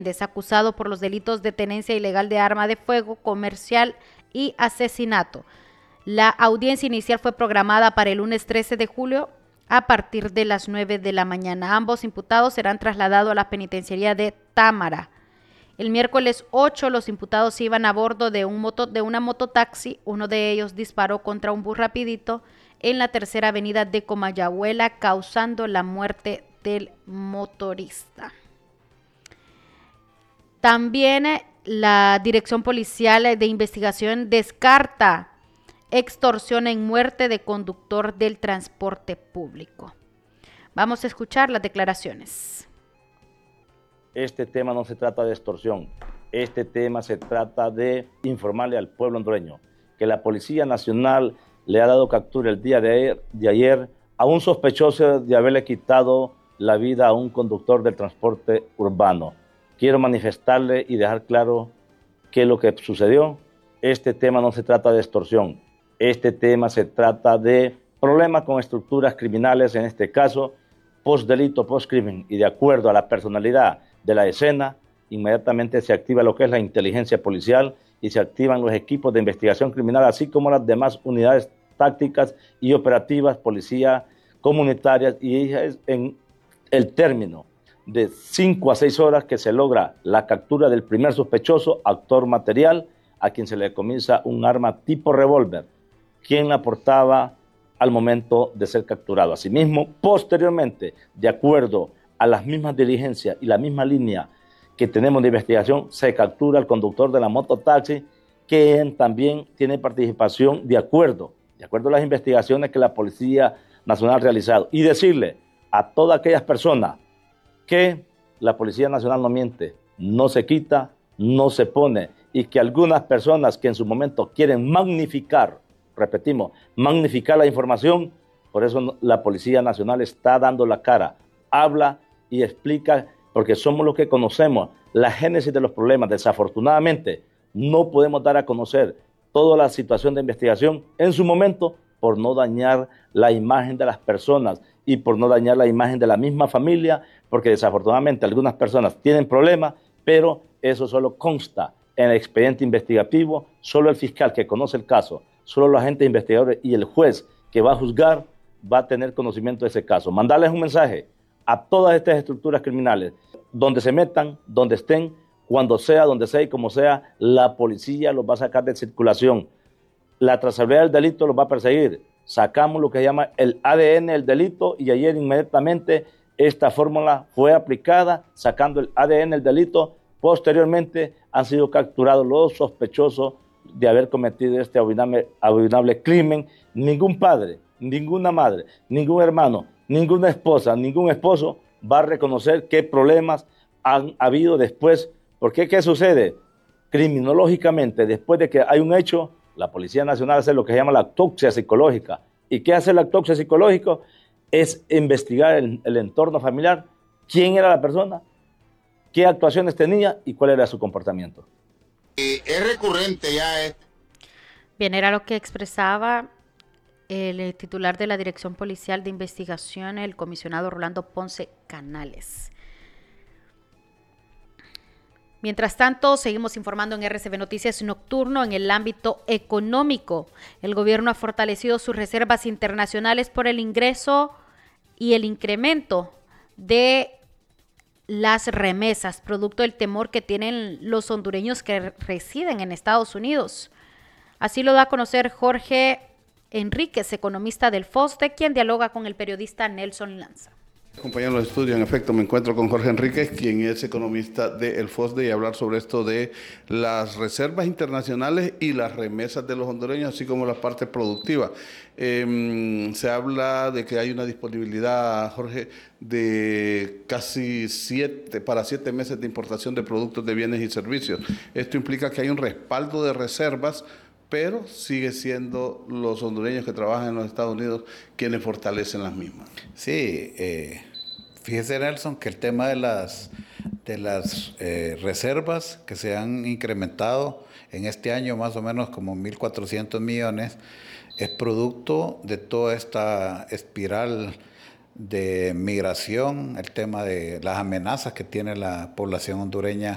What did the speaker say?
es acusado por los delitos de tenencia ilegal de arma de fuego, comercial y asesinato. La audiencia inicial fue programada para el lunes 13 de julio a partir de las 9 de la mañana. Ambos imputados serán trasladados a la penitenciaría de Támara. El miércoles 8, los imputados iban a bordo de una mototaxi. Uno de ellos disparó contra un bus rapidito en la tercera avenida de Comayagüela, causando la muerte del motorista. También la Dirección Policial de Investigación descarta extorsión en muerte de conductor del transporte público. Vamos a escuchar las declaraciones. Este tema no se trata de extorsión, este tema se trata de informarle al pueblo hondureño que la Policía Nacional le ha dado captura el día de ayer a un sospechoso de haberle quitado la vida a un conductor del transporte urbano. Quiero manifestarle y dejar claro qué es lo que sucedió. Este tema no se trata de extorsión, este tema se trata de problemas con estructuras criminales, en este caso, post-delito, post-crimen, y de acuerdo a la personalidad de la escena, inmediatamente se activa lo que es la inteligencia policial y se activan los equipos de investigación criminal, así como las demás unidades tácticas y operativas, policía comunitarias, y es en el término de 5 a 6 horas que se logra la captura del primer sospechoso, actor material, a quien se le decomisa un arma tipo revólver, quien la portaba al momento de ser capturado. Asimismo, posteriormente, de acuerdo a las mismas diligencias y la misma línea que tenemos de investigación, se captura al conductor de la mototaxi, que también tiene participación de acuerdo a las investigaciones que la Policía Nacional ha realizado. Y decirle a todas aquellas personas que la Policía Nacional no miente, no se quita, no se pone, y que algunas personas que en su momento quieren magnificar, repetimos, magnificar la información, por eso la Policía Nacional está dando la cara, habla y explica, porque somos los que conocemos la génesis de los problemas. Desafortunadamente, no podemos dar a conocer toda la situación de investigación en su momento por no dañar la imagen de las personas y por no dañar la imagen de la misma familia, porque desafortunadamente algunas personas tienen problemas, pero eso solo consta en el expediente investigativo, solo el fiscal que conoce el caso, solo los agentes investigadores y el juez que va a juzgar va a tener conocimiento de ese caso. Mandarles un mensaje a todas estas estructuras criminales, donde se metan, donde estén, cuando sea, donde sea y como sea, la policía los va a sacar de circulación. La trazabilidad del delito los va a perseguir. Sacamos lo que se llama el ADN del delito y ayer inmediatamente esta fórmula fue aplicada, sacando el ADN del delito. Posteriormente han sido capturados los sospechosos de haber cometido este abominable crimen. Ningún padre, ninguna madre, ningún hermano, ninguna esposa, ningún esposo va a reconocer qué problemas han habido después. Porque ¿qué sucede? Criminológicamente, después de que hay un hecho, la Policía Nacional hace lo que se llama la autopsia psicológica. ¿Y qué hace la autopsia psicológica? Es investigar el entorno familiar, quién era la persona, qué actuaciones tenía y cuál era su comportamiento. Es recurrente ya. Bien, era lo que expresaba el titular de la Dirección Policial de Investigación, el comisionado Rolando Ponce Canales. Mientras tanto, seguimos informando en RCB Noticias Nocturno. En el ámbito económico, el gobierno ha fortalecido sus reservas internacionales por el ingreso y el incremento de las remesas, producto del temor que tienen los hondureños que residen en Estados Unidos. Así lo da a conocer Jorge Enríquez, economista del FOSDE, quien dialoga con el periodista Nelson Lanza. Compañeros de estudio, en efecto, me encuentro con Jorge Enríquez, quien es economista del FOSDE, y hablar sobre esto de las reservas internacionales y las remesas de los hondureños, así como la parte productiva. Se habla de que hay una disponibilidad, Jorge, de casi 7 meses de importación de productos de bienes y servicios. Esto implica que hay un respaldo de reservas, pero sigue siendo los hondureños que trabajan en los Estados Unidos quienes fortalecen las mismas. Sí, fíjese, Nelson, que el tema de las reservas que se han incrementado en este año más o menos como 1.400 millones es producto de toda esta espiral de migración, el tema de las amenazas que tiene la población hondureña